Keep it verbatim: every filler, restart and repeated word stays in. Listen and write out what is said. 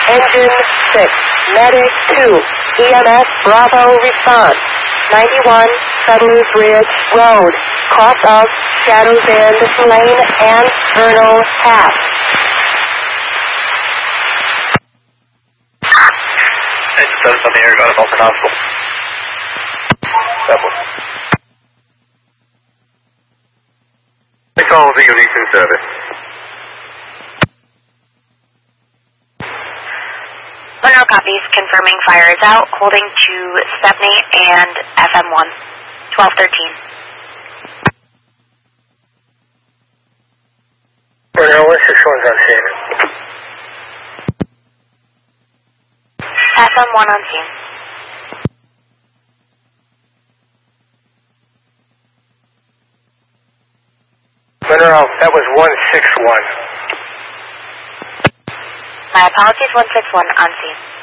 Engine six, Medic two, E M S Bravo response. ninety-one Settlers Ridge Road, cross of Shadows End Lane and Vernal Path. Engine seven on the air, got a Milton Hospital. Double. Control V U two service. Monroe copies, confirming fire is out, holding to Stepney and F M one, twelve thirteen. Monroe one six one's on scene. F M one on scene. Monroe, that was one six one. My apologies, one six one on scene.